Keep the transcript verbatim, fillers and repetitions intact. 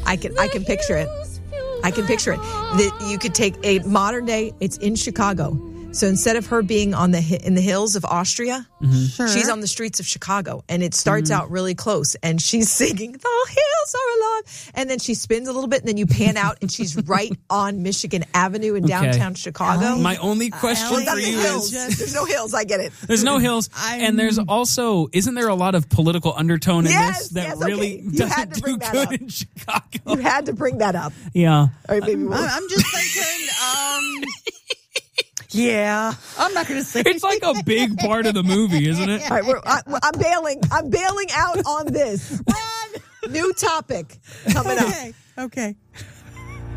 I can I can picture it. I can picture it. That you could take a modern day. It's in Chicago. So instead of her being on the hi- in the hills of Austria, mm-hmm. sure. she's on the streets of Chicago, and it starts mm-hmm. out really close, and she's singing "The Hills Are Alive," and then she spins a little bit, and then you pan out, and she's right on Michigan Avenue in okay. downtown Chicago. My only question uh, for you hills. is: there's no hills. I get it. There's no hills, I'm... and there's also isn't there a lot of political undertone in yes, this that yes, really okay. doesn't do good up. in Chicago? You had to bring that up. Yeah, all right, maybe I'm, we'll... I'm just thinking. Um, Yeah, I'm not going to say it's like a big part of the movie, isn't it? All right, we're, I, I'm bailing. I'm bailing out on this. Run. New topic coming okay. up. Okay.